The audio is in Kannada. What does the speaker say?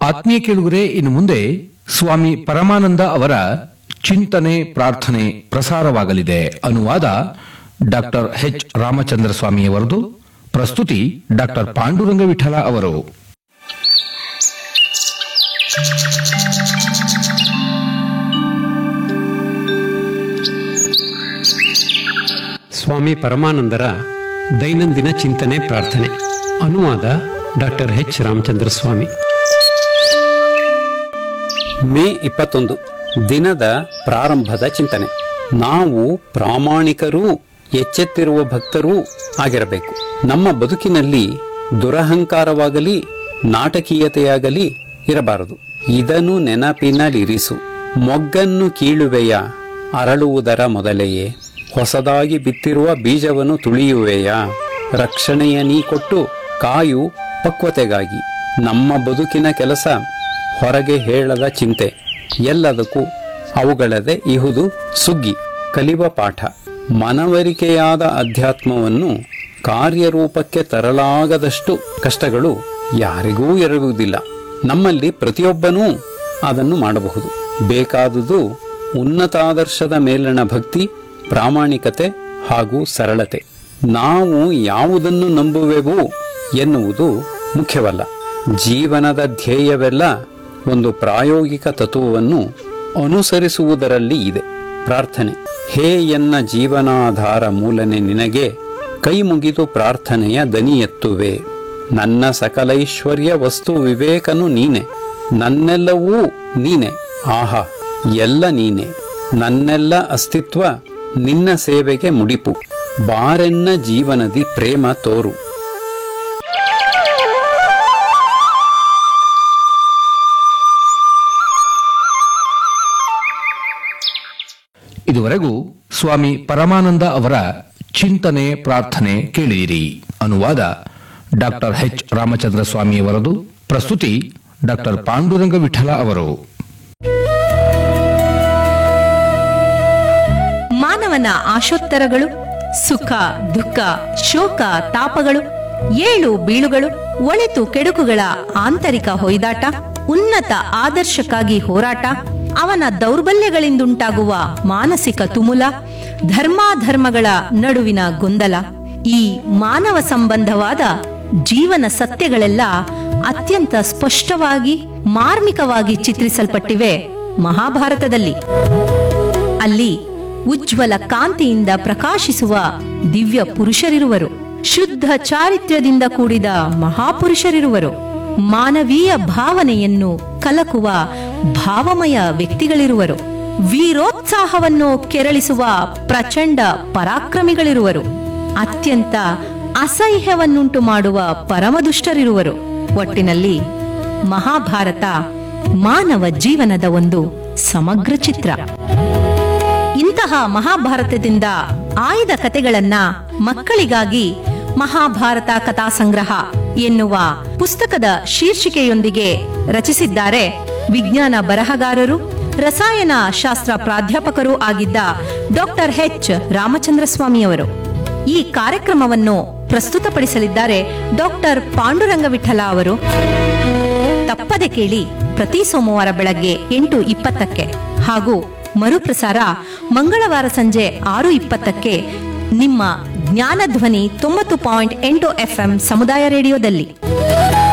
ಆತ್ಮೀಯ ಕೇಳುಗರೆ, ಇನ್ನು ಮುಂದೆ ಸ್ವಾಮಿ ಪರಮಾನಂದ ಅವರ ಚಿಂತನೆ ಪ್ರಾರ್ಥನೆ ಪ್ರಸಾರವಾಗಲಿದೆ. ಅನುವಾದ ಡಾಕ್ಟರ್ ಎಚ್ ರಾಮಚಂದ್ರ ಸ್ವಾಮಿಯವರದು. ಪ್ರಸ್ತುತಿ ಡಾಕ್ಟರ್ ಪಾಂಡುರಂಗ ವಿಠಲ ಅವರು. ಸ್ವಾಮಿ ಪರಮಾನಂದರ ದೈನಂದಿನ ಚಿಂತನೆ ಪ್ರಾರ್ಥನೆ. ಅನುವಾದ ಡಾಕ್ಟರ್ ಎಚ್ ರಾಮಚಂದ್ರ ಸ್ವಾಮಿ. ಮೇ 21 ದಿನದ ಪ್ರಾರಂಭದ ಚಿಂತನೆ. ನಾವು ಪ್ರಾಮಾಣಿಕರೂ ಎಚ್ಚೆತ್ತಿರುವ ಭಕ್ತರೂ ಆಗಿರಬೇಕು. ನಮ್ಮ ಬದುಕಿನಲ್ಲಿ ದುರಹಂಕಾರವಾಗಲಿ ನಾಟಕೀಯತೆಯಾಗಲಿ ಇರಬಾರದು. ಇದನ್ನು ನೆನಪಿನಲ್ಲಿರಿಸು. ಮೊಗ್ಗನ್ನು ಕೀಳುವೆಯ ಅರಳುವುದರ ಮೊದಲೆಯೇ, ಹೊಸದಾಗಿ ಬಿತ್ತಿರುವ ಬೀಜವನ್ನು ತುಳಿಯುವೆಯ. ರಕ್ಷಣೆಯ ನೀ ಕೊಟ್ಟು ಕಾಯು ಪಕ್ವತೆಗಾಗಿ. ನಮ್ಮ ಬದುಕಿನ ಕೆಲಸ ಹೊರಗೆ ಹೇಳದ ಚಿಂತೆ, ಎಲ್ಲದಕ್ಕೂ ಅವುಗಳದೇ ಇಹುದು ಸುಗ್ಗಿ. ಕಲಿವ ಪಾಠ. ಮನವರಿಕೆಯಾದ ಅಧ್ಯಾತ್ಮವನ್ನು ಕಾರ್ಯರೂಪಕ್ಕೆ ತರಲಾಗದಷ್ಟು ಕಷ್ಟಗಳು ಯಾರಿಗೂ ಇರುವುದಿಲ್ಲ. ನಮ್ಮಲ್ಲಿ ಪ್ರತಿಯೊಬ್ಬನೂ ಅದನ್ನು ಮಾಡಬಹುದು. ಬೇಕಾದುದು ಉನ್ನತಾದರ್ಶದ ಮೇಲಣ ಭಕ್ತಿ, ಪ್ರಾಮಾಣಿಕತೆ ಹಾಗೂ ಸರಳತೆ. ನಾವು ಯಾವುದನ್ನು ನಂಬುವೆವು ಎನ್ನುವುದು ಮುಖ್ಯವಲ್ಲ. ಜೀವನದ ಧ್ಯೇಯವೆಲ್ಲ ಒಂದು ಪ್ರಾಯೋಗಿಕ ತತ್ವವನ್ನು ಅನುಸರಿಸುವುದರಲ್ಲಿ ಇದೆ. ಪ್ರಾರ್ಥನೆ. ಹೇ ಎನ್ನ ಜೀವನಾಧಾರ ಮೂಲನೆ, ನಿನಗೆ ಕೈ ಮುಗಿದು ಪ್ರಾರ್ಥನೆಯ ದನಿ ಎತ್ತುವೆ. ನನ್ನ ಸಕಲೈಶ್ವರ್ಯ ವಸ್ತು ವಿವೇಕನು ನೀನೆ, ನನ್ನೆಲ್ಲವೂ ನೀನೆ. ಆಹಾ, ಎಲ್ಲ ನೀನೆ. ನನ್ನೆಲ್ಲ ಅಸ್ತಿತ್ವ ನಿನ್ನ ಸೇವೆಗೆ ಮುಡಿಪು. ಬಾರೆನ್ನ ಜೀವನದಿ ಪ್ರೇಮ ತೋರು. ಇದುವರೆಗೂ ಸ್ವಾಮಿ ಪರಮಾನಂದ ಅವರ ಚಿಂತನೆ ಪ್ರಾರ್ಥನೆ ಕೇಳಿದಿರಿ. ಅನುವಾದ ಡಾಕ್ಟರ್ ಎಚ್ ರಾಮಚಂದ್ರ ಸ್ವಾಮಿಯವರದು. ಪ್ರಸ್ತುತಿ ಡಾಕ್ಟರ್ ಪಾಂಡುರಂಗ ವಿಠಲ ಅವರು. ಮಾನವನ ಆಶೋತ್ತರಗಳು, ಸುಖ ದುಃಖ ಶೋಕ ತಾಪಗಳು, ಏಳು ಬೀಳುಗಳು, ಒಳಿತು ಕೆಡುಕುಗಳ ಆಂತರಿಕ ಹೊಯ್ದಾಟ, ಉನ್ನತ ಆದರ್ಶಕ್ಕಾಗಿ ಹೋರಾಟ, ಅವನ ದೌರ್ಬಲ್ಯಗಳಿಂದುಂಟಾಗುವ ಮಾನಸಿಕ ತುಮುಲ, ಧರ್ಮಾಧರ್ಮಗಳ ನಡುವಿನ ಗೊಂದಲ, ಈ ಮಾನವ ಸಂಬಂಧವಾದ ಜೀವನ ಸತ್ಯಗಳೆಲ್ಲ ಅತ್ಯಂತ ಸ್ಪಷ್ಟವಾಗಿ ಮಾರ್ಮಿಕವಾಗಿ ಚಿತ್ರಿಸಲ್ಪಟ್ಟಿವೆ ಮಹಾಭಾರತದಲ್ಲಿ. ಅಲ್ಲಿ ಉಜ್ವಲ ಕಾಂತಿಯಿಂದ ಪ್ರಕಾಶಿಸುವ ದಿವ್ಯ ಪುರುಷರಿರುವರು, ಶುದ್ಧ ಚಾರಿತ್ರ್ಯದಿಂದ ಕೂಡಿದ ಮಹಾಪುರುಷರಿರುವರು, ಮಾನವೀಯ ಭಾವನೆಯನ್ನು ಕಲಕುವ ಭಾವಮಯ ವ್ಯಕ್ತಿಗಳಿರುವರು, ವೀರೋತ್ಸಾಹವನ್ನು ಕೆರಳಿಸುವ ಪ್ರಚಂಡ ಪರಾಕ್ರಮಿಗಳಿರುವರು, ಅತ್ಯಂತ ಅಸಹ್ಯವನ್ನುಂಟು ಮಾಡುವ ಪರಮದುಷ್ಟರಿರುವರು. ಒಟ್ಟಿನಲ್ಲಿ ಮಹಾಭಾರತ ಮಾನವ ಜೀವನದ ಒಂದು ಸಮಗ್ರ ಚಿತ್ರ. ಇಂತಹ ಮಹಾಭಾರತದಿಂದ ಆಯ್ದ ಕಥೆಗಳನ್ನ ಮಕ್ಕಳಿಗಾಗಿ ಮಹಾಭಾರತ ಕಥಾ ಸಂಗ್ರಹ ಎನ್ನುವ ಪುಸ್ತಕದ ಶೀರ್ಷಿಕೆಯೊಂದಿಗೆ ರಚಿಸಿದ್ದಾರೆ ವಿಜ್ಞಾನ ಬರಹಗಾರರು, ರಸಾಯನ ಶಾಸ್ತ್ರ ಪ್ರಾಧ್ಯಾಪಕರೂ ಆಗಿದ್ದ ಡಾಕ್ಟರ್ ಎಚ್ ರಾಮಚಂದ್ರ ಸ್ವಾಮಿಯವರು. ಈ ಕಾರ್ಯಕ್ರಮವನ್ನು ಪ್ರಸ್ತುತಪಡಿಸಲಿದ್ದಾರೆ ಡಾಕ್ಟರ್ ಪಾಂಡುರಂಗ ವಿಠಲ ಅವರು. ತಪ್ಪದೆ ಕೇಳಿ, ಪ್ರತಿ ಸೋಮವಾರ ಬೆಳಗ್ಗೆ 8:20 ಹಾಗೂ ಮರುಪ್ರಸಾರ ಮಂಗಳವಾರ ಸಂಜೆ 6:20 ನಿಮ್ಮ ಜ್ಞಾನಧ್ವನಿ 90.8 FM ಸಮುದಾಯ ರೇಡಿಯೋದಲ್ಲಿ.